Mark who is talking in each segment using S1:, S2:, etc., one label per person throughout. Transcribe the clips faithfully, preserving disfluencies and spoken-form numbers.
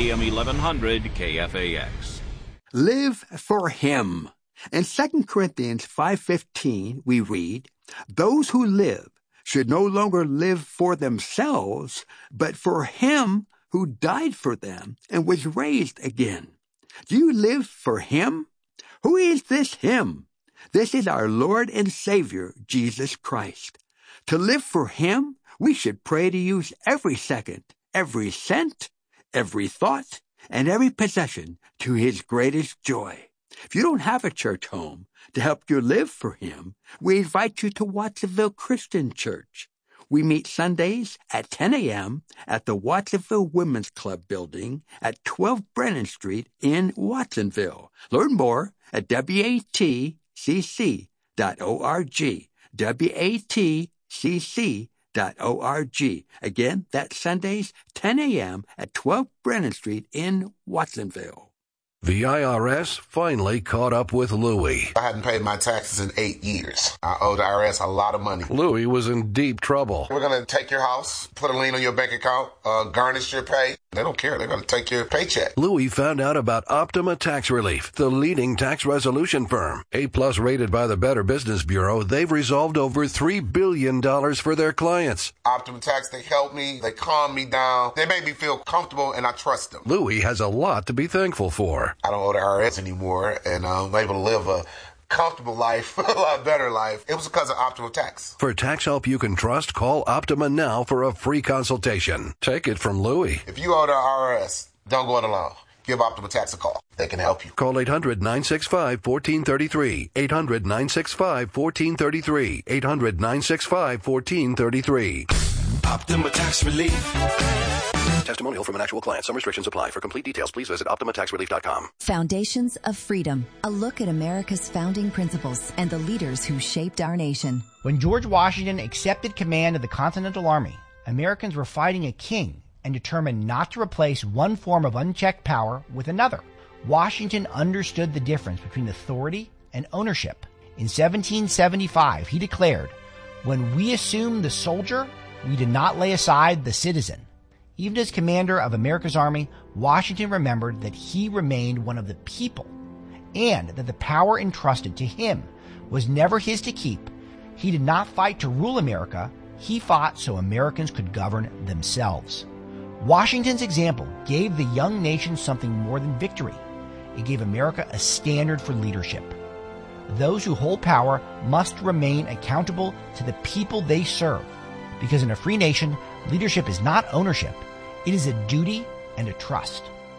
S1: A M eleven hundred K F A X.
S2: Live for Him. In Second Corinthians five fifteen, we read, "Those who live should no longer live for themselves, but for Him who died for them and was raised again." Do you live for Him? Who is this Him? This is our Lord and Savior, Jesus Christ. To live for Him, we should pray to use every second, every cent, every thought, and every possession to His greatest joy. If you don't have a church home to help you live for Him, we invite you to Watsonville Christian Church. We meet Sundays at ten a.m. at the Watsonville Women's Club building at twelve Brennan Street in Watsonville. Learn more at W A T C C dot org. W A T C C dot org. Again, that's Sundays, ten a.m. at twelve Brennan Street in Watsonville.
S3: The I R S finally caught up with Louie.
S4: I hadn't paid my taxes in eight years. I owe the I R S a lot of money.
S3: Louie was in deep trouble.
S4: We're going to take your house, put a lien on your bank account, uh, garnish your pay. They don't care. They're going to take your paycheck.
S3: Louie found out about Optima Tax Relief, the leading tax resolution firm. A-plus rated by the Better Business Bureau, they've resolved over three billion dollars for their clients.
S4: Optima Tax, they help me. They calm me down. They make me feel comfortable, and I trust them.
S3: Louie has a lot to be thankful for.
S4: I don't owe the I R S anymore, and uh, I'm able to live a comfortable life, a lot better life. It was because of Optima Tax.
S3: For tax help you can trust, call Optima now for a free consultation. Take it from Louie.
S4: If you owe the I R S, don't go it alone. Give Optima Tax a call. They can help you.
S3: Call eight hundred nine six five one four three three. eight hundred nine six five one four three three. eight hundred nine six five one four three three.
S5: Optima Tax Relief.
S3: Testimonial from an actual client. Some restrictions apply. For complete details, please visit optima tax relief dot com.
S6: Foundations of Freedom. A look at America's founding principles and the leaders who shaped our nation.
S7: When George Washington accepted command of the Continental Army, Americans were fighting a king and determined not to replace one form of unchecked power with another. Washington understood the difference between authority and ownership. In seventeen seventy-five, he declared, "When we assume the soldier, we did not lay aside the citizen." Even as commander of America's army, Washington remembered that he remained one of the people and that the power entrusted to him was never his to keep. He did not fight to rule America. He fought so Americans could govern themselves. Washington's example gave the young nation something more than victory. It gave America a standard for leadership. Those who hold power must remain accountable to the people they serve, because in a free nation, leadership is not ownership. It is a duty and a trust.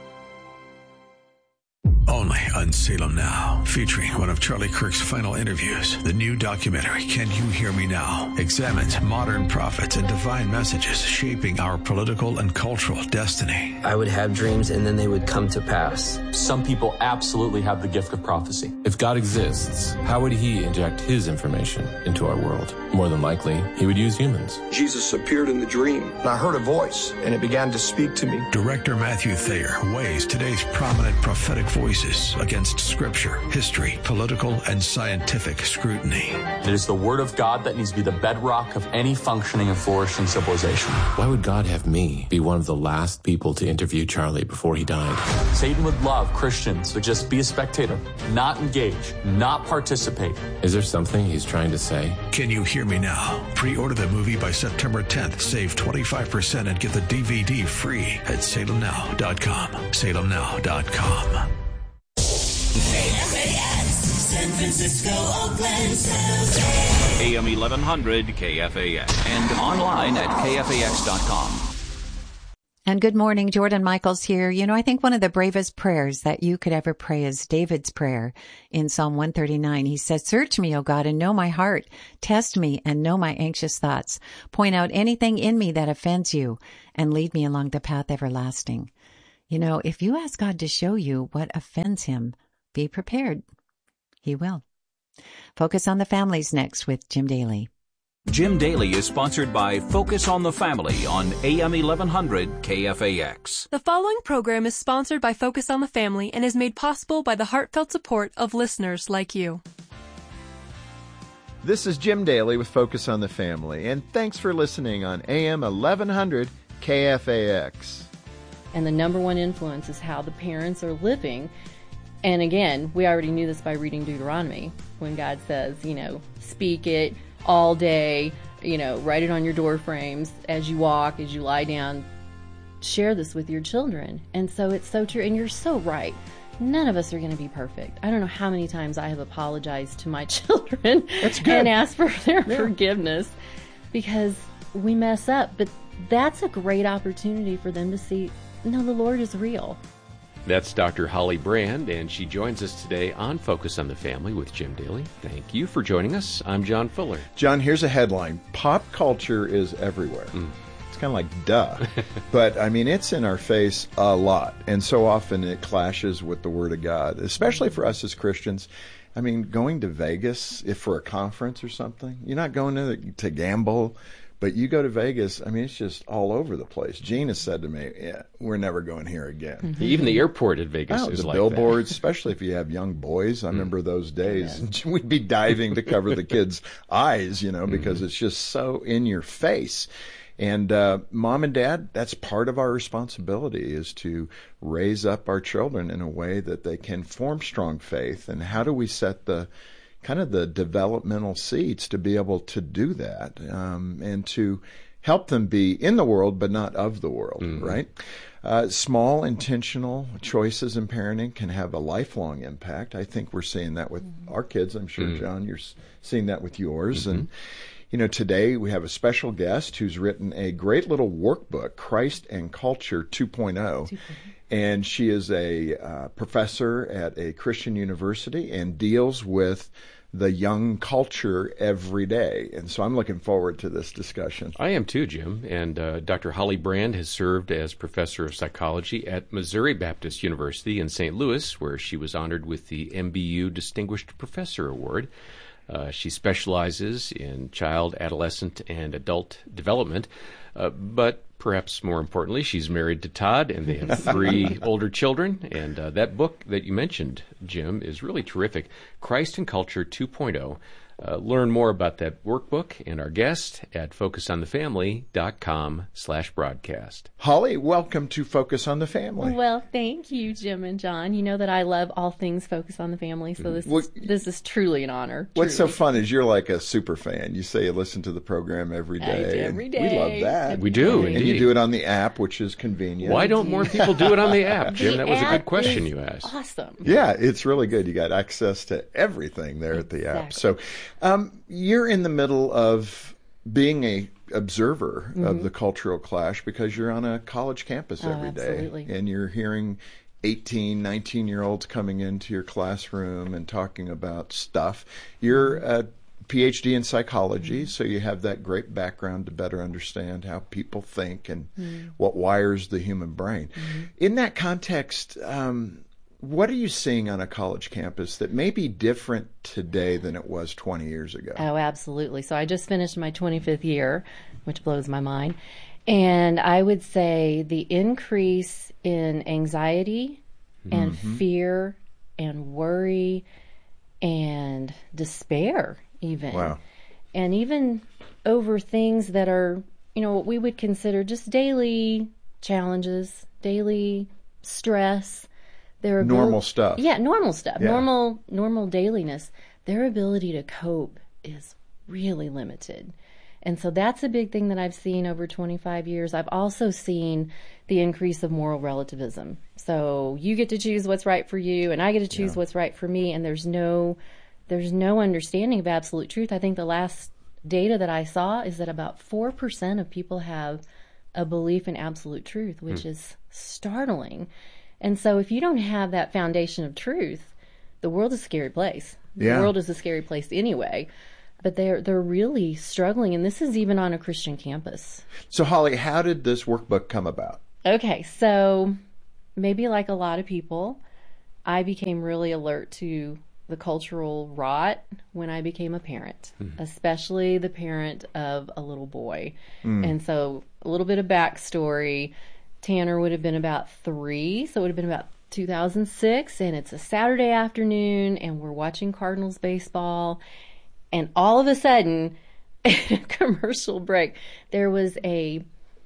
S5: Only on Salem Now, featuring one of Charlie Kirk's final interviews. The new documentary, Can You Hear Me Now?, examines modern prophets and divine messages shaping our political and cultural destiny.
S8: I would have dreams and then they would come to pass.
S9: Some people absolutely have the gift of prophecy. If God exists, how would he inject his information into our world? More than likely, he would use humans.
S10: Jesus appeared in the dream, and I heard a voice, and it began to speak to me.
S5: Director Matthew Thayer weighs today's prominent prophetic voices against scripture, history, political, and scientific scrutiny.
S9: It is the word of God that needs to be the bedrock of any functioning and flourishing civilization.
S11: Why would God have me be one of the last people to interview Charlie before he died?
S9: Satan would love Christians to just be a spectator, not engage, not participate.
S11: Is there something he's trying to say?
S5: Can You Hear Me Now? Pre-order the movie by September tenth. Save twenty-five percent and get the D V D free at salem now dot com. salem now dot com.
S12: K F A X, San Francisco, Oakland, San Jose.
S1: A M eleven hundred K F A X and online at K F A X dot com.
S13: And good morning, Jordan Michaels here. You know, I think one of the bravest prayers that you could ever pray is David's prayer in Psalm one thirty-nine. He says, "Search me, O God, and know my heart. Test me and know my anxious thoughts. Point out anything in me that offends you and lead me along the path everlasting." You know, if you ask God to show you what offends him, be prepared. He will. Focus on the Families next with Jim Daly.
S1: Jim Daly is sponsored by Focus on the Family on A M eleven hundred K F A X.
S14: The following program is sponsored by Focus on the Family and is made possible by the heartfelt support of listeners like you.
S15: This is Jim Daly with Focus on the Family, and thanks for listening on A M eleven hundred K F A X.
S16: And the number one influence is how the parents are living. And again, we already knew this by reading Deuteronomy, when God says, you know, speak it all day, you know, write it on your door frames as you walk, as you lie down. Share this with your children. And so it's so true. And you're so right. None of us are going to be perfect. I don't know how many times I have apologized to my children and asked for their yeah. forgiveness because we mess up. But that's a great opportunity for them to see, no, the Lord is real.
S17: That's Doctor Holly Brand, and she joins us today on Focus on the Family with Jim Daly. Thank you for joining us. I'm John Fuller.
S15: John, here's a headline. Pop culture is everywhere. Mm. It's kind of like, duh. But, I mean, it's in our face a lot. And so often it clashes with the Word of God, especially for us as Christians. I mean, going to Vegas, if for a conference or something, you're not going to, to gamble. But you go to Vegas, I mean, it's just all over the place. Gene has said to me, yeah, we're never going here again.
S17: Mm-hmm. Even the airport at Vegas
S15: oh,
S17: is
S15: the
S17: like
S15: billboards,
S17: that.
S15: Especially if you have young boys. I remember those days. Yeah. We'd be diving to cover the kids' eyes, you know, because mm-hmm. it's just so in your face. And uh, mom and dad, that's part of our responsibility, is to raise up our children in a way that they can form strong faith. And how do we set the kind of the developmental seeds to be able to do that, um, and to help them be in the world but not of the world, mm-hmm. right? Uh, small, intentional choices in parenting can have a lifelong impact. I think we're seeing that with mm-hmm. our kids. I'm sure, mm-hmm. John, you're seeing that with yours. Mm-hmm. And, you know, today we have a special guest who's written a great little workbook, Christ and Culture two point oh. And she is a uh, professor at a Christian university and deals with the young culture every day. And so I'm looking forward to this discussion.
S17: I am too, Jim. And uh, Doctor Holly Brand has served as professor of psychology at Missouri Baptist University in Saint Louis, where she was honored with the M B U Distinguished Professor Award. Uh, she specializes in child, adolescent, and adult development. Uh, but perhaps more importantly, she's married to Todd, and they have three older children. And uh, that book that you mentioned, Jim, is really terrific, Christ and Culture two point oh. Uh, learn more about that workbook and our guest at focus on the family dot com slash broadcast.
S15: Holly, welcome to Focus on the Family.
S16: Well, thank you, Jim and John. You know that I love all things Focus on the Family, so this, well, is, this is truly an honor.
S15: What's
S16: truly.
S15: so fun is you're like a super fan. You say you listen to the program every day.
S16: I do every day.
S15: We love that.
S17: We do,
S15: and
S17: indeed.
S15: you do it on the app, which is convenient.
S17: Why don't more people do it on the app, Jim?
S16: The
S17: that was a good question you asked.
S16: Awesome.
S15: Yeah, it's really good. You got access to everything there at the
S16: exactly.
S15: app. So um, you're in the middle of being a observer mm-hmm. of the cultural clash because you're on a college campus
S16: oh,
S15: every day.
S16: Absolutely.
S15: And you're hearing eighteen, nineteen-year-olds coming into your classroom and talking about stuff. You're a P H D in psychology, mm-hmm. so you have that great background to better understand how people think and mm-hmm. what wires the human brain. Mm-hmm. In that context, um, what are you seeing on a college campus that may be different today than it was twenty years ago?
S16: Oh, absolutely. So I just finished my twenty-fifth year, which blows my mind. And I would say the increase in anxiety and mm-hmm. fear and worry and despair even.
S15: Wow.
S16: And even over things that are, you know, what we would consider just daily challenges, daily stress. Their ability,
S15: normal stuff.
S16: Yeah, normal stuff.
S15: Yeah.
S16: Normal normal dailiness. Their ability to cope is really limited. And so that's a big thing that I've seen over twenty-five years. I've also seen the increase of moral relativism. So you get to choose what's right for you, and I get to choose yeah. what's right for me, and there's no there's no understanding of absolute truth. I think the last data that I saw is that about four percent of people have a belief in absolute truth, which hmm. is startling. And so if you don't have that foundation of truth, the world is a scary place. The
S15: yeah.
S16: world is a scary place anyway. But they're they're really struggling, and this is even on a Christian campus.
S15: So, Holly, how did this workbook come about?
S16: Okay, so maybe like a lot of people, I became really alert to the cultural rot when I became a parent, mm-hmm. especially the parent of a little boy. Mm. And so a little bit of backstory. Tanner would have been about three, so it would have been about two thousand six, and it's a Saturday afternoon, and we're watching Cardinals baseball, and all of a sudden, in a commercial break, there was a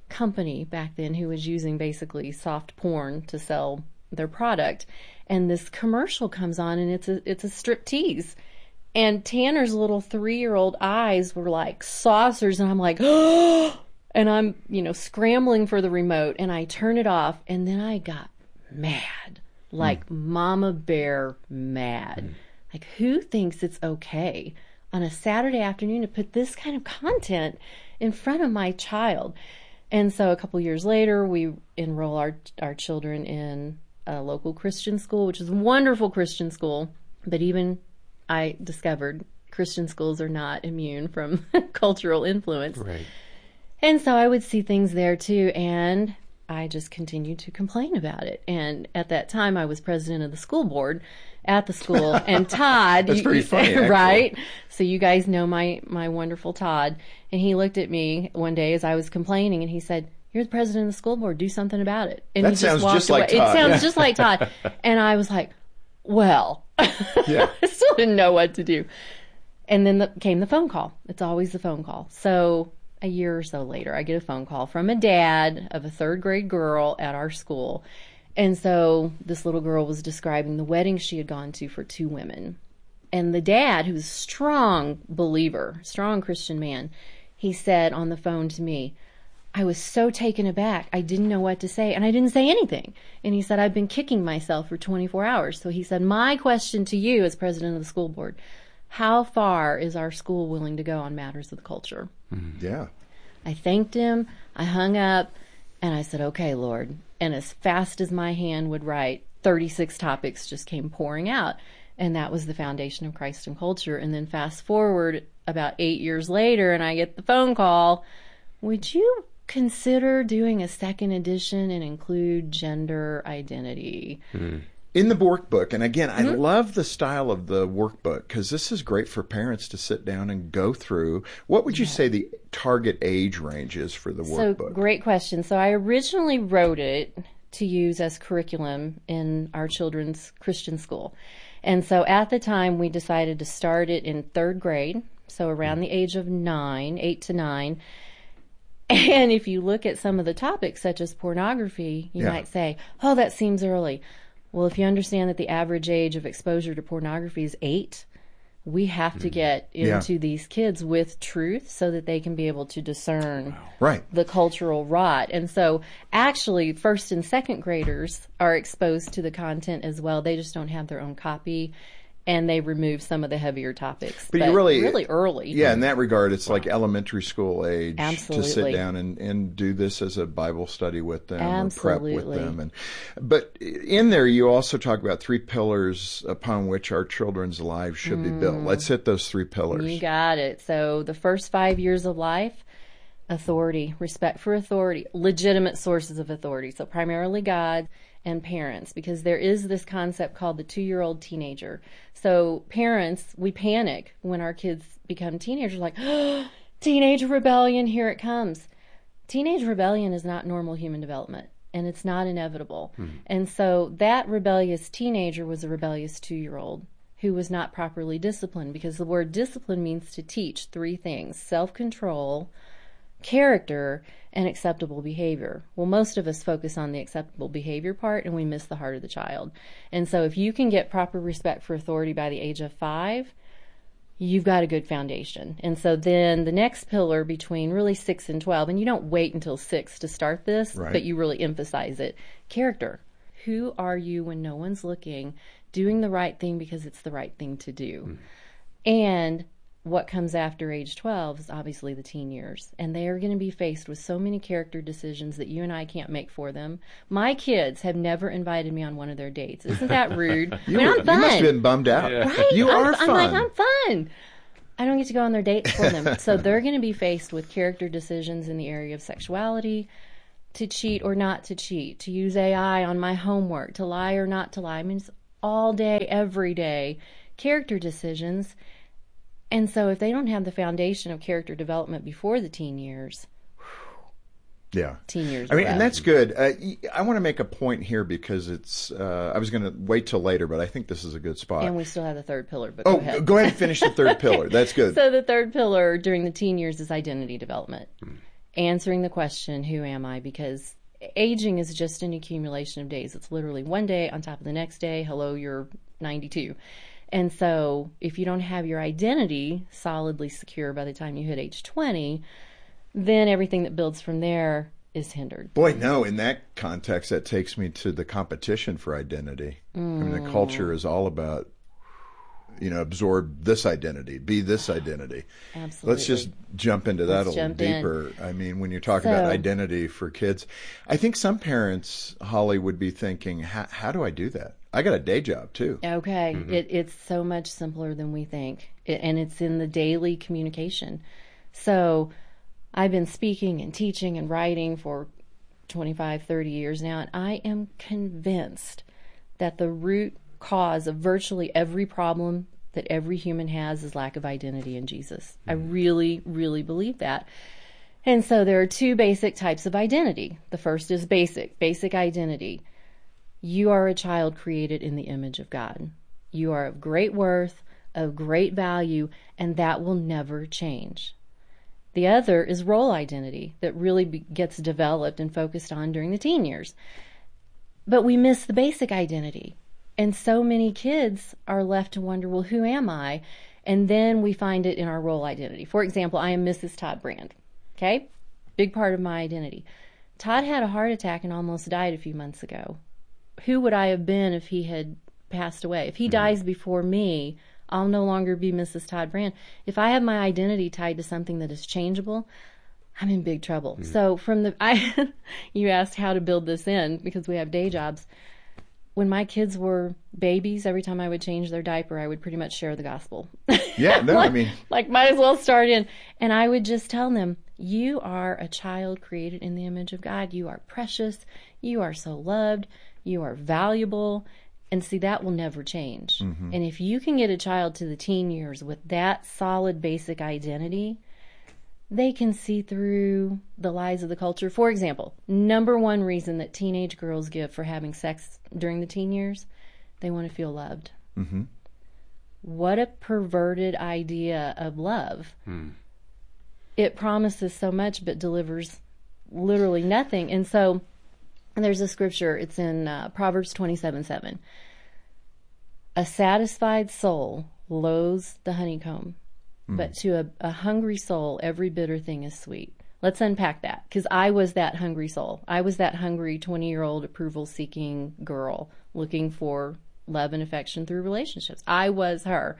S16: company back then who was using basically soft porn to sell their product. And this commercial comes on, and it's a it's a striptease. And Tanner's little three-year-old eyes were like saucers, and I'm like, oh! And I'm, you know, scrambling for the remote, and I turn it off, and then I got mad, like mm. Mama Bear mad. Mm. Like, who thinks it's okay on a Saturday afternoon to put this kind of content in front of my child? And so a couple years later, we enroll our our children in a local Christian school, which is a wonderful Christian school. But even I discovered Christian schools are not immune from cultural influence.
S17: Right.
S16: And so I would see things there too, and I just continued to complain about it. And at that time, I was president of the school board at the school, and Todd,
S15: that's
S16: you,
S15: pretty
S16: you,
S15: funny,
S16: right? So you guys know my my wonderful Todd, and he looked at me one day as I was complaining, and he said, "You're the president of the school board. Do something about it." And
S15: that
S16: he
S15: sounds
S16: just walked
S15: just
S16: away.
S15: like Todd.
S16: It sounds
S15: yeah.
S16: just like Todd, and I was like, "Well,"
S15: yeah.
S16: I still didn't know what to do. And then the, came the phone call. It's always the phone call. So a year or so later, I get a phone call from a dad of a third grade girl at our school. And so this little girl was describing the wedding she had gone to for two women. And the dad, who's a strong believer, strong Christian man, he said on the phone to me, I was so taken aback. I didn't know what to say, and I didn't say anything. And he said, I've been kicking myself for twenty-four hours. So he said, my question to you as president of the school board, how far is our school willing to go on matters of the culture?
S15: Mm-hmm. Yeah.
S16: I thanked him, I hung up, and I said, okay, Lord. And as fast as my hand would write, thirty-six topics just came pouring out. And that was the foundation of Christ and Culture. And then fast forward about eight years later, and I get the phone call, would you consider doing a second edition and include gender identity?
S15: Mm. In the workbook, and again, I
S16: mm-hmm.
S15: love the style of the workbook because this is great for parents to sit down and go through. What would you yeah. say the target age range is for the
S16: so,
S15: workbook?
S16: Great question. So I originally wrote it to use as curriculum in our children's Christian school. And so at the time, we decided to start it in third grade, so around mm-hmm. the age of nine, eight to nine. And if you look at some of the topics, such as pornography, you yeah. might say, oh, that seems early. Well, if you understand that the average age of exposure to pornography is eight, we have to get into yeah. these kids with truth so that they can be able to discern
S15: right.
S16: the cultural rot. And so actually, first and second graders are exposed to the content as well. They just don't have their own copy. And they remove some of the heavier topics.
S15: But,
S16: but
S15: you really,
S16: really early.
S15: Yeah, in that regard, it's like elementary school age
S16: Absolutely.
S15: to sit down and, and do this as a Bible study with them
S16: Absolutely.
S15: or prep with them. And But in there, you also talk about three pillars upon which our children's lives should mm. be built. Let's hit those three pillars.
S16: You got it. So the first five years of life, authority, respect for authority, legitimate sources of authority. So primarily God and parents, because there is this concept called the two-year-old teenager. So parents, we panic when our kids become teenagers, like, oh, teenage rebellion, here it comes. Teenage rebellion is not normal human development, and it's not inevitable. Hmm. And so that rebellious teenager was a rebellious two-year-old who was not properly disciplined, because the word discipline means to teach three things: self-control, character, and acceptable behavior. Well, most of us focus on the acceptable behavior part, and we miss the heart of the child. And so if you can get proper respect for authority by the age of five, you've got a good foundation. And so then the next pillar between really six and twelve, and you don't wait until six to start this,
S15: right.
S16: but you really emphasize it, character. Who are you when no one's looking, doing the right thing because it's the right thing to do? Mm. And what comes after age twelve is obviously the teen years, and they are going to be faced with so many character decisions that you and I can't make for them. My kids have never invited me on one of their dates. Isn't that rude?
S15: you,
S16: I mean,
S15: were,
S16: I'm fun.
S15: You must have been bummed out.
S16: Yeah. Right?
S15: You
S16: I'm,
S15: are fun.
S16: I'm like, I'm fun. I don't get to go on their dates for them. So they're going to be faced with character decisions in the area of sexuality, to cheat or not to cheat, to use A I on my homework, to lie or not to lie. I mean, it's all day, every day, character decisions. And so if they don't have the foundation of character development before the teen years, whew,
S15: yeah,
S16: teen years.
S15: I mean,
S16: rough.
S15: and that's good. Uh, I want to make a point here because it's, uh, I was going to wait till later, but I think this is a good spot.
S16: And we still have the third pillar, but
S15: oh,
S16: go ahead.
S15: go ahead and finish the third pillar. That's good.
S16: So the third pillar during the teen years is identity development. Hmm. answering the question, who am I? Because aging is just an accumulation of days. It's literally one day on top of the next day. Hello, you're ninety-two. And so if you don't have your identity solidly secure by the time you hit age twenty, then everything that builds from there is hindered.
S15: Boy, no, in that context, that takes me to the competition for identity. Mm. I mean, the culture is all about, you know, absorb this identity, be this identity.
S16: Absolutely.
S15: Let's just jump into that
S16: Let's
S15: a little deeper.
S16: In.
S15: I mean, when you're talking
S16: so,
S15: about identity for kids, I think some parents, Holly, would be thinking, how do I do that? I got a day job, too.
S16: Okay.
S15: Mm-hmm.
S16: It, it's so much simpler than we think. It, and it's in the daily communication. So I've been speaking and teaching and writing for twenty-five, thirty years now, and I am convinced that the root cause of virtually every problem that every human has is lack of identity in Jesus. Mm-hmm. I really, really believe that. And so there are two basic types of identity. The first is basic, basic identity. You are a child created in the image of God. You are of great worth, of great value, and that will never change. The other is role identity that really be, gets developed and focused on during the teen years. But we miss the basic identity. And so many kids are left to wonder, well, who am I? And then we find it in our role identity. For example, I am Missus Todd Brand. Okay? Big part of my identity. Todd had a heart attack and almost died a few months ago. Who would I have been if he had passed away? If he mm-hmm. dies before me, I'll no longer be Missus Todd Brand. If I have my identity tied to something that is changeable, I'm in big trouble. Mm-hmm. So from the, I, you asked how to build this in because we have day jobs. When my kids were babies, every time I would change their diaper, I would pretty much share the gospel.
S15: Yeah, no,
S16: like,
S15: I mean.
S16: Like, might as well start in. And I would just tell them, you are a child created in the image of God. You are precious. You are so loved. You are valuable. And see, that will never change. Mm-hmm. And if you can get a child to the teen years with that solid basic identity, they can see through the lies of the culture. For example, number one reason that teenage girls give for having sex during the teen years, they want to feel loved. Mm-hmm. What a perverted idea of love. Hmm. It promises so much but delivers literally nothing. And so and there's a scripture, it's in uh, Proverbs twenty-seven seven. A satisfied soul loathes the honeycomb, mm. but to a, a hungry soul, every bitter thing is sweet. Let's unpack that, because I was that hungry soul. I was that hungry twenty-year-old approval-seeking girl looking for love and affection through relationships. I was her.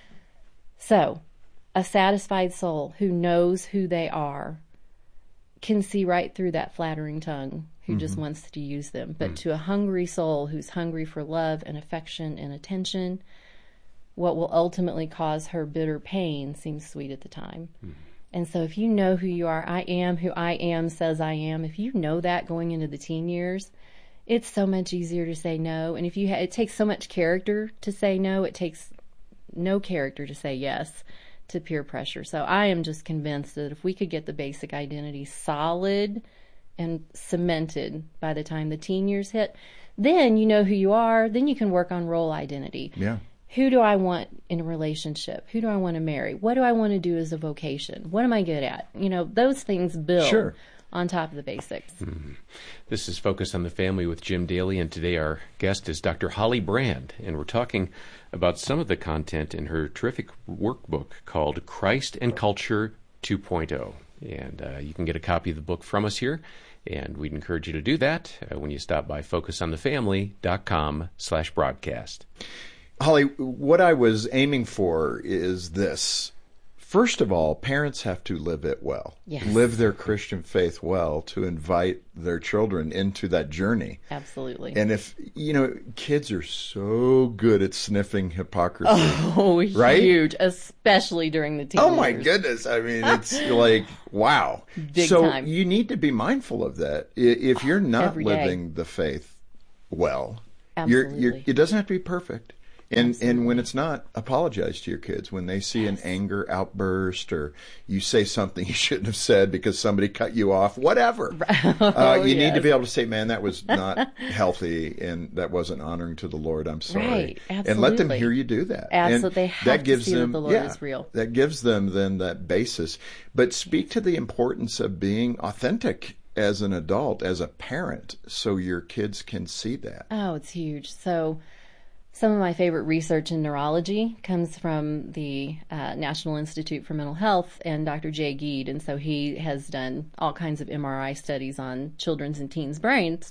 S16: So, a satisfied soul who knows who they are can see right through that flattering tongue who mm-hmm. just wants to use them. But mm. to a hungry soul who's hungry for love and affection and attention, what will ultimately cause her bitter pain seems sweet at the time. Mm. And so if you know who you are, I am who I am says I am, if you know that going into the teen years, it's so much easier to say no. And if you ha- it takes so much character to say no, it takes no character to say yes to peer pressure. So I am just convinced that if we could get the basic identity solid and cemented by the time the teen years hit, then you know who you are, then you can work on role identity.
S15: Yeah.
S16: Who do I want in a relationship? Who do I want to marry? What do I want to do as a vocation? What am I good at? You know, those things build
S15: sure.
S16: on top of the basics.
S17: Mm-hmm. This is Focus on the Family with Jim Daly, and today our guest is Doctor Holly Brand, and we're talking about some of the content in her terrific workbook called Christ and Culture two point oh. And uh, you can get a copy of the book from us here, and we'd encourage you to do that uh, when you stop by focusonthefamily.com slash broadcast.
S15: Holly, what I was aiming for is this. First of all, parents have to live it well,
S16: yes.
S15: live their Christian faith well to invite their children into that journey.
S16: Absolutely.
S15: And if, you know, kids are so good at sniffing hypocrisy.
S16: Oh,
S15: right?
S16: Huge, especially during the teen
S15: Oh, my
S16: years.
S15: goodness. I mean, it's like, wow.
S16: Big
S15: so
S16: time.
S15: You need to be mindful of that. If you're not
S16: Every
S15: living
S16: day.
S15: the faith well,
S16: Absolutely.
S15: You're, you're, it doesn't have to be perfect. And
S16: Absolutely.
S15: and when it's not, apologize to your kids. When they see yes. an anger outburst or you say something you shouldn't have said because somebody cut you off, whatever.
S16: oh,
S15: uh, you
S16: yes.
S15: need to be able to say, man, that was not healthy and that wasn't honoring to the Lord. I'm sorry.
S16: Right. Absolutely.
S15: And let them hear you do that.
S16: Absolutely. They have
S15: that gives
S16: to see
S15: them,
S16: that the Lord
S15: yeah,
S16: is real.
S15: That gives them then that basis. But speak to the importance of being authentic as an adult, as a parent, so your kids can see that.
S16: Oh, it's huge. So some of my favorite research in neurology comes from the uh, National Institute for Mental Health and Doctor Jay Geed. And so he has done all kinds of M R I studies on children's and teens' brains.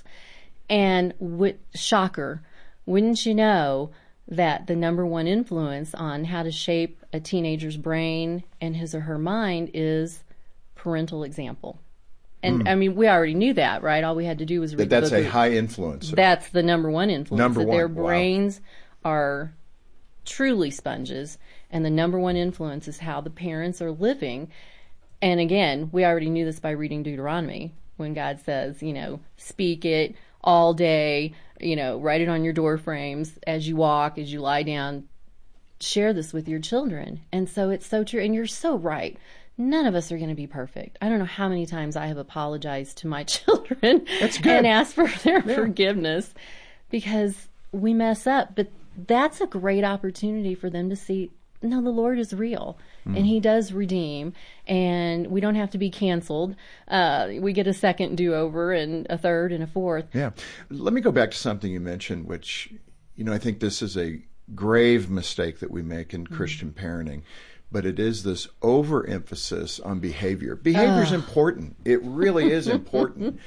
S16: And w- shocker, wouldn't you know that the number one influence on how to shape a teenager's brain and his or her mind is parental example? And mm. I mean, we already knew that, right? All we had to do was read
S15: that that's
S16: the book.
S15: a high influencer.
S16: That's the number one influence.
S15: Number
S16: that
S15: one.
S16: Their
S15: Wow.
S16: brains are truly sponges, and the number one influence is how the parents are living. And again, we already knew this by reading Deuteronomy, when God says, you know, speak it all day, you know, write it on your door frames as you walk, as you lie down, share this with your children. And so it's so true. And you're so right. None of us are going to be perfect. I don't know how many times I have apologized to my children
S15: That's good.
S16: and asked for their
S15: Yeah.
S16: forgiveness because we mess up. But that's a great opportunity for them to see, no, the Lord is real mm. and he does redeem, and we don't have to be canceled. Uh, we get a second do-over and a third and a fourth.
S15: Yeah. Let me go back to something you mentioned, which, you know, I think this is a grave mistake that we make in mm. Christian parenting. But it is this overemphasis on behavior. Behavior is important. It really is important.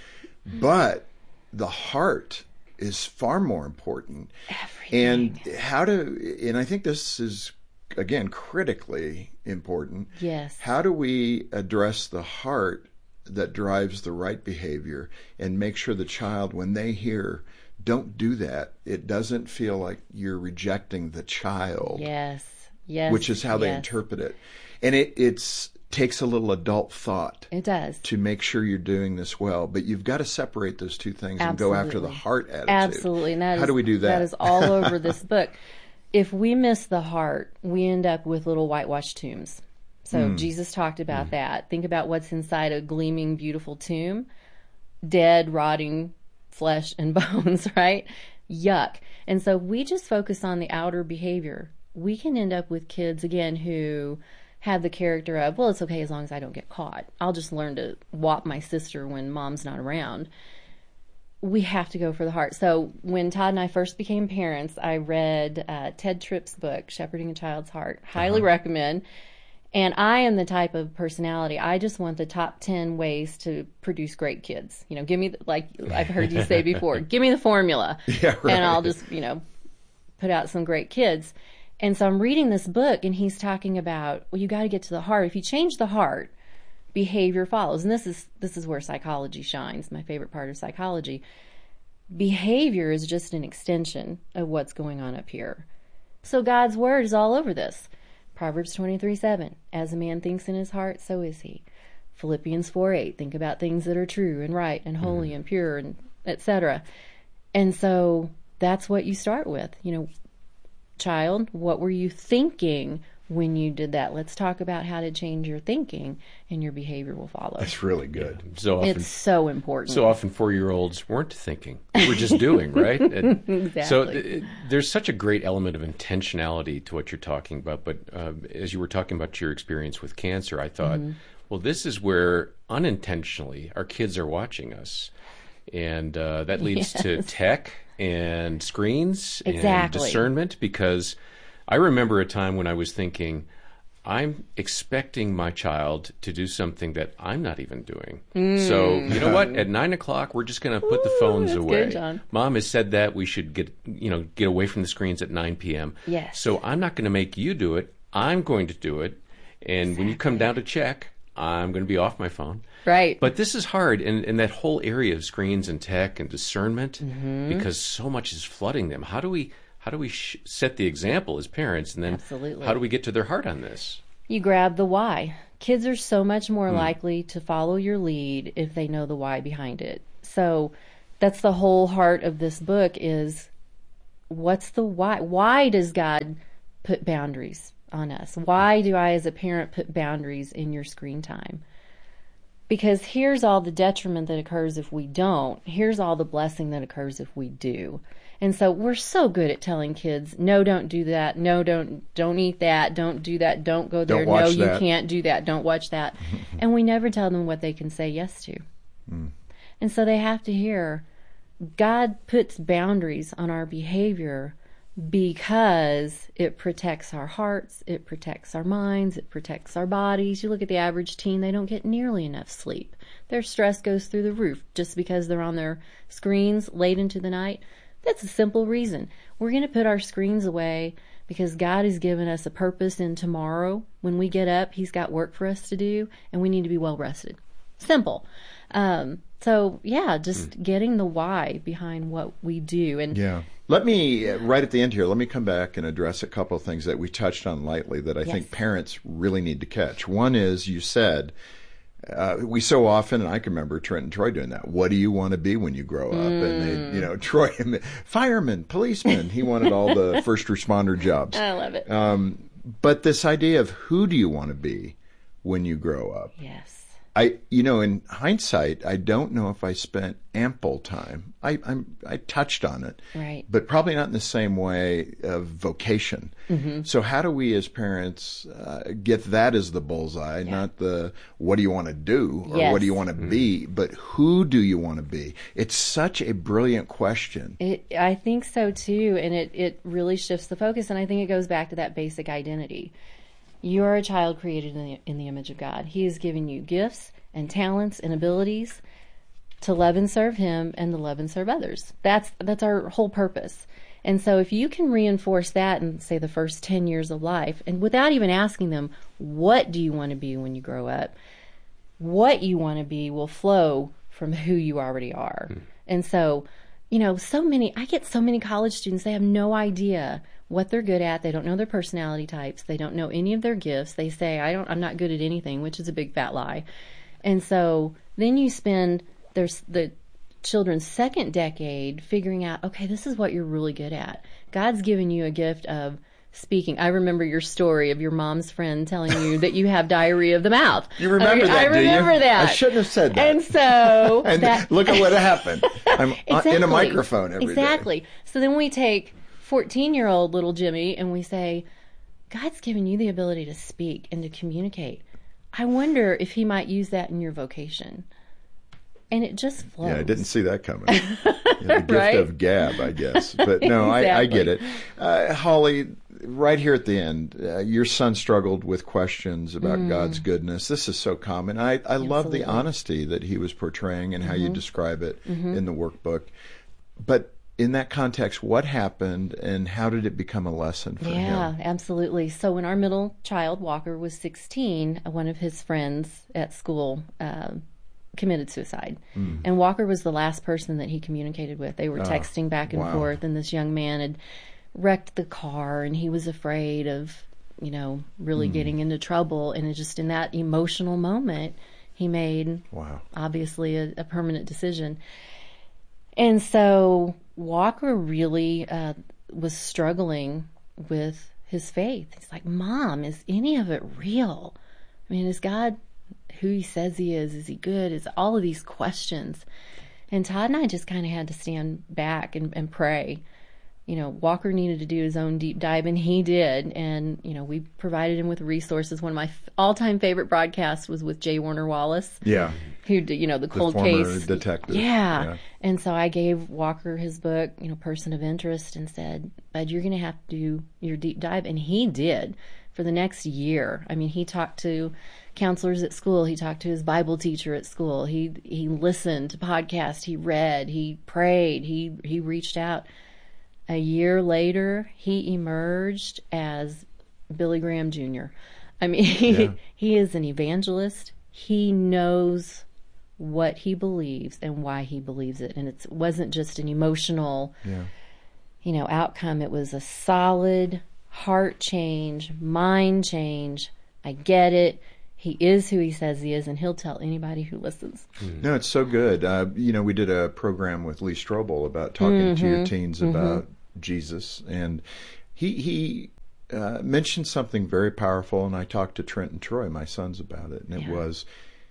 S15: But the heart is far more important.
S16: Everything.
S15: And how to, and I think this is, again, critically important.
S16: Yes.
S15: How do we address the heart that drives the right behavior and make sure the child, when they hear, don't do that, it doesn't feel like you're rejecting the child.
S16: Yes. Yes,
S15: which is how they
S16: yes.
S15: interpret it. And it it's, takes a little adult thought.
S16: It does.
S15: To make sure you're doing this well. But you've got to separate those two things
S16: Absolutely.
S15: and go after the heart attitude.
S16: Absolutely. And that
S15: how
S16: is,
S15: do we do that?
S16: That is all over this book. If we miss the heart, we end up with little whitewashed tombs. So mm. Jesus talked about mm. that. Think about what's inside a gleaming, beautiful tomb. Dead, rotting flesh and bones, right? Yuck. And so we just focus on the outer behavior. We can end up with kids, again, who have the character of, well, it's okay as long as I don't get caught. I'll just learn to whop my sister when mom's not around. We have to go for the heart. So when Todd and I first became parents, I read uh, Ted Tripp's book, Shepherding a Child's Heart. Highly uh-huh. recommend. And I am the type of personality, I just want the top ten ways to produce great kids. You know, give me, the, like I've heard you say before, give me the formula.
S15: Yeah, right.
S16: And I'll just, you know, put out some great kids. And so I'm reading this book, and he's talking about, well, you got to get to the heart. If you change the heart, behavior follows. And this is this is where psychology shines, my favorite part of psychology. Behavior is just an extension of what's going on up here. So God's word is all over this. Proverbs twenty-three seven, as a man thinks in his heart, so is he. Philippians four eight, think about things that are true and right and holy mm-hmm. and pure, and et cetera. And so that's what you start with, you know. Child, what were you thinking when you did that? Let's talk about how to change your thinking, and your behavior will follow.
S15: That's really good.
S17: Yeah. So often,
S16: it's so important.
S17: So often four-year-olds weren't thinking. They were just doing, right? And
S16: exactly.
S17: So th- there's such a great element of intentionality to what you're talking about. But uh, as you were talking about your experience with cancer, I thought, mm-hmm. well, this is where unintentionally our kids are watching us. And uh, that leads yes. to tech and screens
S16: exactly.
S17: and discernment, because I remember a time when I was thinking, I'm expecting my child to do something that I'm not even doing. Mm. So, you know what? At nine o'clock, we're just going to put Ooh, the phones
S16: that's
S17: away.
S16: Good, John.
S17: Mom has said that we should get, you know, get away from the screens at nine p.m.
S16: Yes.
S17: So I'm not going to make you do it. I'm going to do it. And exactly. when you come down to check, I'm going to be off my phone.
S16: Right.
S17: But this is hard, and, and that whole area of screens and tech and discernment, mm-hmm. because so much is flooding them. How do we how do we sh- set the example as parents, and then
S16: Absolutely.
S17: How do we get to their heart on this?
S16: You grab the why. Kids are so much more
S17: mm.
S16: likely to follow your lead if they know the why behind it. So that's the whole heart of this book is what's the why? Why does God put boundaries on us? Why do I as a parent put boundaries in your screen time? Because here's all the detriment that occurs if we don't. Here's all the blessing that occurs if we do. And so we're so good at telling kids, no, don't do that. No, don't don't eat that. Don't do that. Don't go there.
S15: Don't watch
S16: no,
S15: that.
S16: You can't do that. Don't watch that. And we never tell them what they can say yes to.
S15: Mm.
S16: And so they have to hear God puts boundaries on our behavior because it protects our hearts, it protects our minds, it protects our bodies. You look at the average teen, they don't get nearly enough sleep. Their stress goes through the roof just because they're on their screens late into the night. That's a simple reason. We're going to put our screens away because God has given us a purpose in tomorrow. When we get up, He's got work for us to do, and we need to be well rested. Simple. Um, so, yeah, just mm. getting the why behind what we do. And
S15: yeah. Let me, right at the end here, let me come back and address a couple of things that we touched on lightly that I yes. think parents really need to catch. One is, you said, uh, we so often, and I can remember Trent and Troy doing that, what do you want to be when you grow up? Mm. And they, you know, Troy, fireman, policeman, he wanted all the first responder jobs.
S16: I love it.
S15: Um, but this idea of who do you want to be when you grow up?
S16: Yes.
S15: I, you know, in hindsight, I don't know if I spent ample time. I, I'm, I touched on it,
S16: right?
S15: But probably not in the same way of vocation.
S16: Mm-hmm.
S15: So, how do we as parents uh, get that as the bullseye, yeah. not the what do you want to do or
S16: yes.
S15: what do you want to mm-hmm. be, but who do you want to be? It's such a brilliant question.
S16: It, I think so too, and it it really shifts the focus, and I think it goes back to that basic identity. You are a child created in the, in the image of God. He has given you gifts and talents and abilities to love and serve Him and to love and serve others. That's that's our whole purpose. And so if you can reinforce that in, say, the first ten years of life, and without even asking them, what do you want to be when you grow up? What you want to be will flow from who you already are. Mm. And so, you know, so many, I get so many college students, they have no idea what they're good at. They don't know their personality types. They don't know any of their gifts. They say, I don't, I'm not good at anything, which is a big fat lie. And so then you spend there's the children's second decade figuring out, okay, this is what you're really good at. God's given you a gift of speaking. I remember your story of your mom's friend telling you that you have diarrhea of the mouth.
S15: You remember I, that,
S16: I
S15: do
S16: remember
S15: you?
S16: that.
S15: I shouldn't have said that.
S16: And so...
S15: and
S16: that,
S15: look at what happened. I'm
S16: exactly,
S15: in a microphone every
S16: exactly.
S15: day.
S16: So then we take fourteen-year-old little Jimmy and we say, God's given you the ability to speak and to communicate. I wonder if He might use that in your vocation. And it just flows.
S15: Yeah, I didn't see that coming. Yeah, the gift
S16: right?
S15: of gab, I guess. But no,
S16: exactly.
S15: I, I get it. Uh, Holly, right here at the end, uh, your son struggled with questions about mm. God's goodness. This is so common. I, I love the honesty that he was portraying and how mm-hmm. you describe it mm-hmm. in the workbook. But in that context, what happened and how did it become a lesson for
S16: yeah,
S15: him?
S16: Yeah, absolutely. So when our middle child, Walker, was sixteen, one of his friends at school uh, committed suicide. Mm. And Walker was the last person that he communicated with. They were oh, texting back and wow. forth, and this young man had wrecked the car, and he was afraid of, you know, really mm. getting into trouble. And it just in that emotional moment, he made,
S15: wow.
S16: obviously, a, a permanent decision. And so Walker really uh, was struggling with his faith. He's like, Mom, is any of it real? I mean, is God who He says He is? Is He good? Is all of these questions? And Todd and I just kind of had to stand back and, and pray. You know, Walker needed to do his own deep dive, and he did. And, you know, we provided him with resources. One of my f- all-time favorite broadcasts was with J. Warner Wallace.
S15: Yeah.
S16: Who did, you know, the cold
S15: the
S16: case.
S15: detective.
S16: Yeah.
S15: yeah.
S16: And so I gave Walker his book, you know, Person of Interest, and said, Bud, you're going to have to do your deep dive. And he did for the next year. I mean, he talked to counselors at school. He talked to his Bible teacher at school. He he listened to podcasts. He read. He prayed. He he reached out. A year later, he emerged as Billy Graham Junior I mean, he, yeah. he is an evangelist. He knows what he believes and why he believes it. And it wasn't just an emotional,
S15: yeah.
S16: you know, outcome. It was a solid heart change, mind change. I get it. He is who he says he is, and he'll tell anybody who listens.
S15: Mm. No, it's so good. Uh, you know, we did a program with Lee Strobel about talking
S16: mm-hmm.
S15: to your teens
S16: mm-hmm.
S15: about Jesus, and he he uh, mentioned something very powerful, and I talked to Trent and Troy, my sons, about it, and it
S16: Yeah.
S15: was,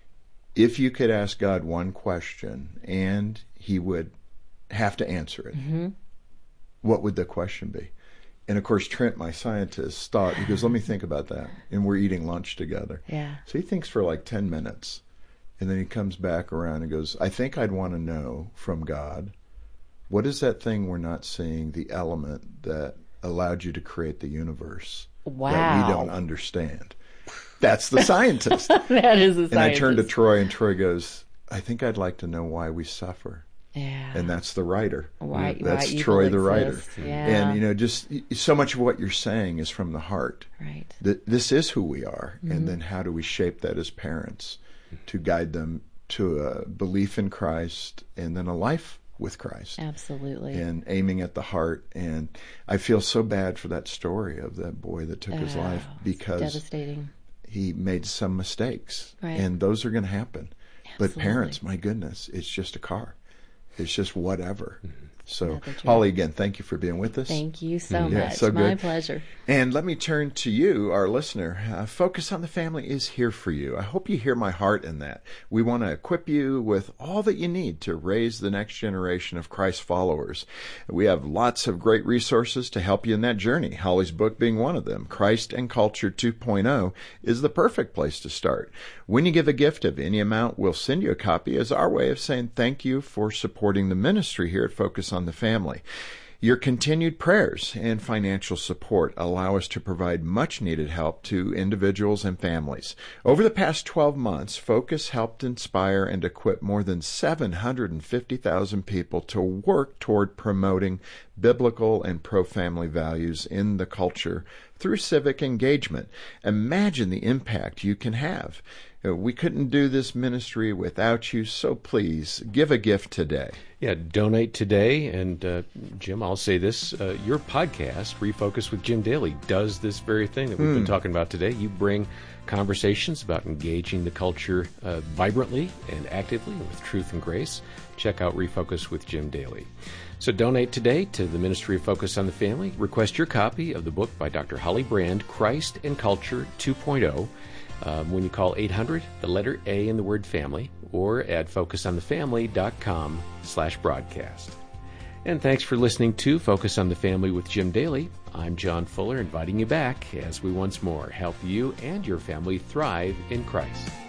S15: if you could ask God one question and he would have to answer it,
S16: Mm-hmm.
S15: what would the question be? And of course, Trent, my scientist, thought, he goes, let me think about that. And we're eating lunch together.
S16: Yeah.
S15: So he thinks for like ten minutes. And then he comes back around and goes, I think I'd want to know from God, what is that thing we're not seeing, the element that allowed you to create the universe
S16: Wow.
S15: that we don't understand? That's the scientist.
S16: That is a scientist.
S15: And I turned to Troy, and Troy goes, I think I'd like to know why we suffer.
S16: Yeah.
S15: And that's the writer.
S16: Why-
S15: That's
S16: why
S15: Troy,
S16: evil
S15: the writer.
S16: exists. Yeah.
S15: And, you know, just so much of what you're saying is from the heart.
S16: Right.
S15: Th- This is who we are.
S16: Mhm.
S15: And then how do we shape that as parents to guide them to a belief in Christ and then a life with Christ?
S16: Absolutely.
S15: And aiming at the heart. And I feel so bad for that story of that boy that took his
S16: Oh,
S15: life because
S16: devastating.
S15: he made some mistakes.
S16: Right.
S15: And those are going to happen. But
S16: Absolutely.
S15: parents, my goodness, it's just a car. It's just whatever. So,
S16: Another joy.
S15: Holly, again, thank you for being with us.
S16: Thank you so
S15: Yeah,
S16: much.
S15: so
S16: My
S15: good.
S16: pleasure.
S15: And let me turn to you, our listener. Uh, Focus on the Family is here for you. I hope you hear my heart in that. We want to equip you with all that you need to raise the next generation of Christ followers. We have lots of great resources to help you in that journey, Holly's book being one of them. Christ and Culture two point oh is the perfect place to start. When you give a gift of any amount, we'll send you a copy as our way of saying thank you for supporting the ministry here at Focus on the Family. Your continued prayers and financial support allow us to provide much-needed help to individuals and families. Over the past twelve months, Focus helped inspire and equip more than seven hundred fifty thousand people to work toward promoting biblical and pro-family values in the culture through civic engagement. Imagine the impact you can have. We couldn't do this ministry without you, so please give a gift today.
S17: Yeah, donate today. And uh, Jim, I'll say this, uh, your podcast, Refocus with Jim Daly, does this very thing that we've been
S15: Hmm.
S17: talking about today. You bring conversations about engaging the culture uh, vibrantly and actively with truth and grace. Check out Refocus with Jim Daly. So donate today to the Ministry of Focus on the Family. Request your copy of the book by Doctor Holly Brand, Christ and Culture two point oh. Um, when you call eight hundred, the letter A in the word family, or at focusonthefamily.com slash broadcast. And thanks for listening to Focus on the Family with Jim Daly. I'm John Fuller, inviting you back as we once more help you and your family thrive in Christ.